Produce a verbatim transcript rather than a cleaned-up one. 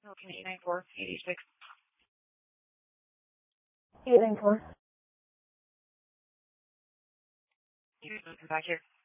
Pelican eight nine four, eighty-six. eight nine four. You can back here.